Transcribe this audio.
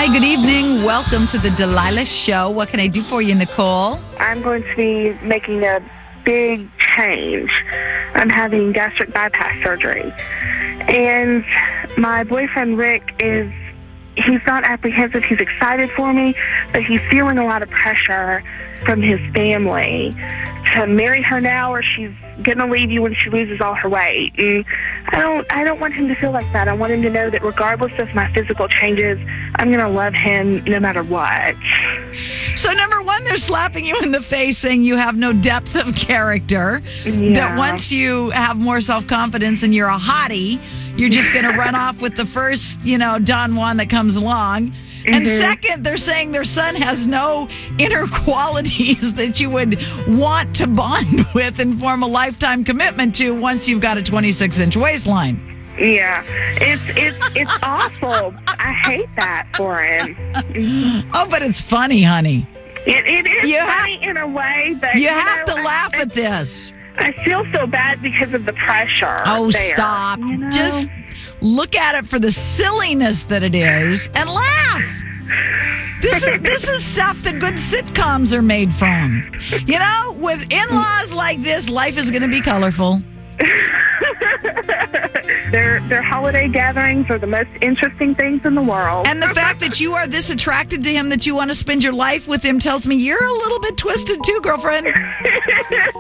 Hi, good evening. Welcome to the Delilah Show. What can I do for you, Nicole? I'm going to be making a big change. I'm having gastric bypass surgery. And my boyfriend, Rick, he's not apprehensive. He's excited for me, but he's feeling a lot of pressure from his family to marry her now or she's going to leave you when she loses all her weight. And I don't want him to feel like that. I want him to know that regardless of my physical changes, I'm going to love him no matter what. So, number one, they're slapping you in the face saying you have no depth of character. Yeah. That once you have more self-confidence and you're a hottie, you're just going to run off with the first, Don Juan that comes along. And second, they're saying their son has no inner qualities that you would want to bond with and form a lifetime commitment to once you've got a 26-inch waistline. Yeah, it's awful. I hate that for him. Oh, but it's funny, honey. It is funny in a way, but you have to laugh at this. I feel so bad because of the pressure. Oh, there, stop. Just look at it for the silliness that it is and laugh. This is stuff that good sitcoms are made from. With in-laws like this, life is going to be colorful. Their holiday gatherings are the most interesting things in the world. And the fact that you are this attracted to him that you want to spend your life with him tells me you're a little bit twisted too, girlfriend.